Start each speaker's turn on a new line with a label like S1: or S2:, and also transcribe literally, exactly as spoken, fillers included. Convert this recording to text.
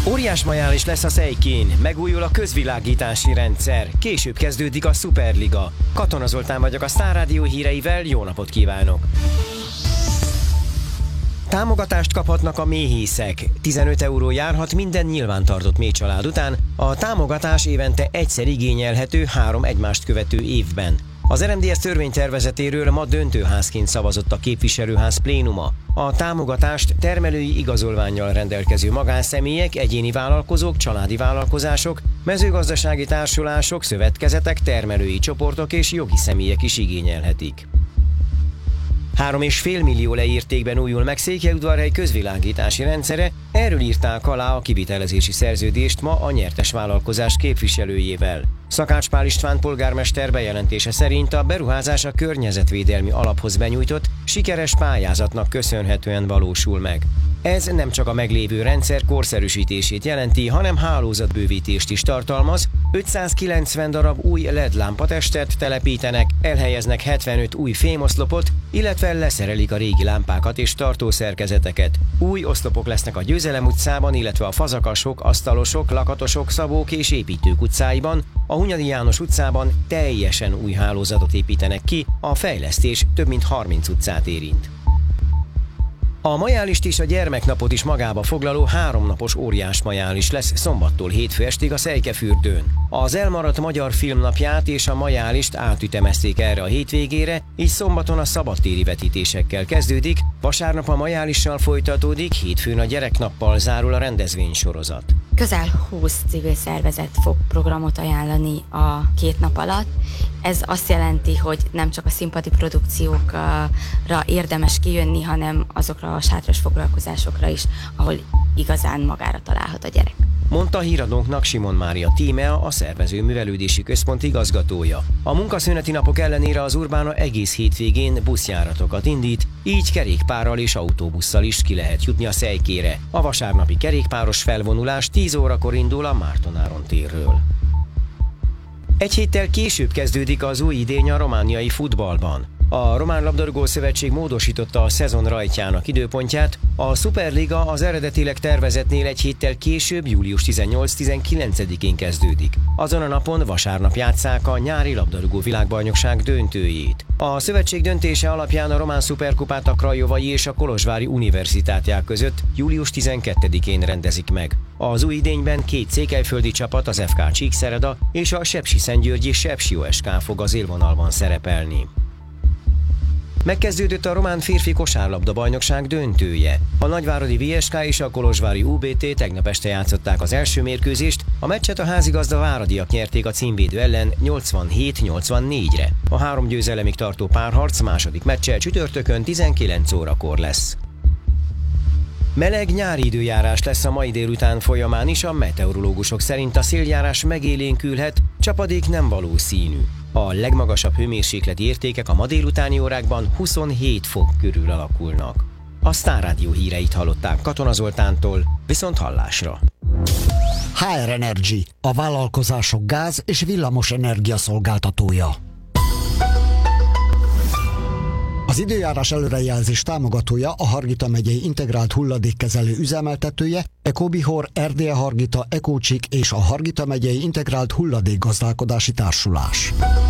S1: Óriás majális lesz a Szejkén, megújul a közvilágítási rendszer, később kezdődik a Szuperliga. Katona Zoltán vagyok a Sztár Rádió híreivel, jó napot kívánok! Támogatást kaphatnak a méhészek. tizenöt euró járhat minden nyilvántartott méhcsalád után, a támogatás évente egyszer igényelhető három egymást követő évben. Az er em dé es törvénytervezetéről ma döntőházként szavazott a képviselőház plénuma. A támogatást termelői igazolvánnyal rendelkező magánszemélyek, egyéni vállalkozók, családi vállalkozások, mezőgazdasági társulások, szövetkezetek, termelői csoportok és jogi személyek is igényelhetik. Három és fél millió leértékben újul meg Székelyudvarhely közvilágítási rendszere, erről írták alá a kivitelezési szerződést ma a nyertes vállalkozás képviselőjével. Szakács Pál István polgármester bejelentése szerint a beruházás a környezetvédelmi alaphoz benyújtott, sikeres pályázatnak köszönhetően valósul meg. Ez nem csak a meglévő rendszer korszerűsítését jelenti, hanem hálózatbővítést is tartalmaz, ötszázkilencven darab új el é dé lámpatestet telepítenek, elhelyeznek hetvenöt új fémoszlopot, illetve leszerelik a régi lámpákat és tartószerkezeteket. Új oszlopok lesznek a Győzelem utcában, illetve a Fazakasok, Asztalosok, Lakatosok, Szabók és Építők utcáiban, a Hunyadi János utcában teljesen új hálózatot építenek ki, a fejlesztés több mint harminc utcát érint. A majálist és a gyermeknapot is magába foglaló háromnapos óriás majális lesz szombattól hétfő estig a Szejkefürdőn. Az elmaradt magyar filmnapját és a majálist átütemezték erre a hétvégére, így szombaton a szabadtéri vetítésekkel kezdődik, vasárnap a majálissal folytatódik, hétfőn a gyereknappal zárul a rendezvénysorozat.
S2: Közel húsz civil szervezet fog programot ajánlani a két nap alatt. Ez azt jelenti, hogy nem csak a színpadi produkciókra érdemes kijönni, hanem azokra a sátras foglalkozásokra is, ahol igazán magára találhat a gyerek.
S1: Mondta híradónknak Simon Mária Tímea, a szervező művelődési központ igazgatója. A munkaszüneti napok ellenére az Urbána egész hétvégén buszjáratokat indít, így kerékpárral és autóbusszal is ki lehet jutni a Szejkére. A vasárnapi kerékpáros felvonulás tíz órakor indul a Márton-Áron térről. Egy héttel később kezdődik az új idény a romániai futballban. A Román Labdarúgó Szövetség módosította a szezon rajtjának időpontját, a Szuperliga az eredetileg tervezetnél egy héttel később, július tizennyolc-tizenkilencedikén kezdődik. Azon a napon vasárnap játsszák a nyári labdarúgó világbajnokság döntőjét. A szövetség döntése alapján a román szuperkupát a Krajovai és a Kolozsvári Universitátják között július tizenkettedikén rendezik meg. Az új idényben két székelyföldi csapat, az ef ká Csíkszereda és a sepsiszentgyörgyi Sepsi o es ká fog az élvonalban szerepelni. Megkezdődött a román férfi kosárlabda bajnokság döntője. A nagyváradi vé es ká és a kolozsvári u bé té tegnap este játszották az első mérkőzést, a meccset a házigazda váradiak nyerték a címvédő ellen nyolcvanhét nyolcvannégyre. A három győzelemig tartó párharc második meccse csütörtökön tizenkilenc órakor lesz. Meleg nyári időjárás lesz a mai délután folyamán is, a meteorológusok szerint a széljárás megélénkülhet, csapadék nem valószínű. A legmagasabb hőmérsékleti értékek a ma délutáni órákban huszonhét fok körül alakulnak. A Sztár Rádió híreit hallották Katona Zoltántól, viszont hallásra.
S3: há er Energy, a vállalkozások gáz- és villamos energia szolgáltatója. Az időjárás előrejelzés támogatója a Hargita megyei integrált hulladékkezelő üzemeltetője, Ecobihor, Erdélye Hargita, Ecócsik és a Hargita megyei integrált hulladékgazdálkodási társulás.